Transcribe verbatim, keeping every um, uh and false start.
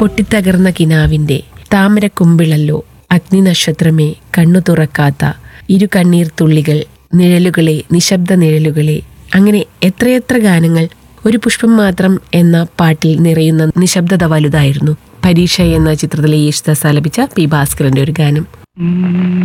പൊട്ടിത്തകർന്ന കിനാവിന്റെ താമരക്കുമ്പിളല്ലോ അഗ്നിനക്ഷത്രമേ കണ്ണു തുറക്കാത്ത ഇരു കണ്ണീർ തുള്ളികൾ, നിഴലുകളെ, നിശബ്ദ നിഴലുകളെ, അങ്ങനെ എത്രയെത്ര ഗാനങ്ങൾ. ഒരു പുഷ്പം മാത്രം എന്ന പാട്ടിൽ നിറയുന്ന നിശബ്ദത വലുതായിരുന്നു. പരീക്ഷ എന്ന ചിത്രത്തിലെ യേശുദാസ് ആലപിച്ച പി ഭാസ്കരന്റെ ഒരു ഗാനം.